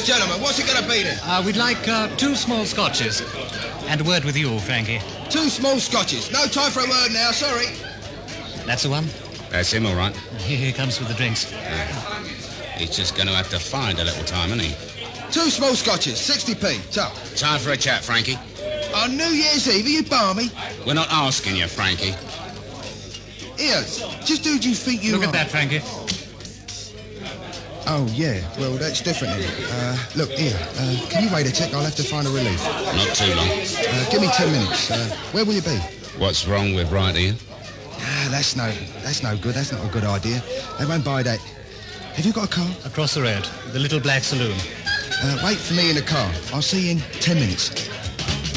gentlemen, what's it going to be then? We'd like 2 small scotches. And a word with you, Frankie. 2 small scotches. No time for a word now, sorry. That's the one? That's him, all right. Here he comes with the drinks. He's just going to have to find a little time, isn't he? 2 small scotches, 60p. Top. Time for a chat, Frankie. On New Year's Eve, are you balmy? We're not asking you, Frankie. Here, just who do you think you Look are? at that, Frankie. Oh, yeah. Well, that's different then. Look, here. Can you wait a tick? I'll have to find a relief. Not too long. Give me 10 minutes. Where will you be? What's wrong with right here? That's no good. That's not a good idea. They won't buy that. Have you got a car? Across the road, the Little Black Saloon. Wait for me in the car. I'll see you in 10 minutes.